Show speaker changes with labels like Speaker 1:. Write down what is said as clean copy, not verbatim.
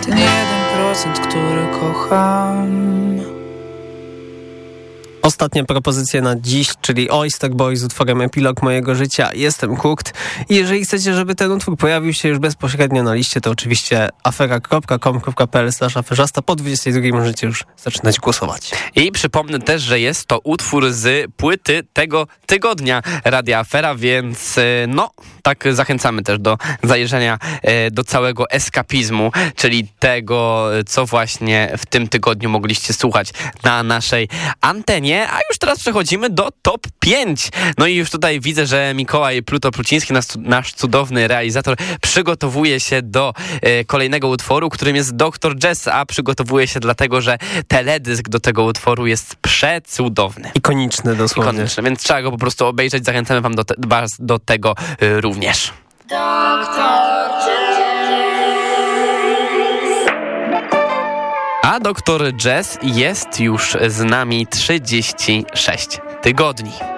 Speaker 1: ten 1%, który kocham.
Speaker 2: Ostatnia propozycja na dziś, czyli Oyster Boy z utworem Epilog mojego życia. Jestem Cooked. I jeżeli chcecie, żeby ten utwór pojawił się już bezpośrednio na liście, to oczywiście afera.com.pl/aferzasta. Po 22 możecie już zaczynać głosować.
Speaker 3: I przypomnę też, że jest to utwór z płyty tego tygodnia Radia Afera, więc tak zachęcamy też do zajrzenia do całego eskapizmu, czyli tego, co właśnie w tym tygodniu mogliście słuchać na naszej antenie. A już teraz przechodzimy do top 5. No i już tutaj widzę, że Mikołaj Pluto-Pluciński, nasz cudowny realizator, przygotowuje się do kolejnego utworu, którym jest Dr. Jazz, a przygotowuje się dlatego, że teledysk do tego utworu jest przecudowny.
Speaker 2: Ikoniczny dosłownie.
Speaker 3: Ikoniczny, więc trzeba go po prostu obejrzeć. Zachęcamy was do tego również. A Dr. Jazz jest już z nami 36 tygodni.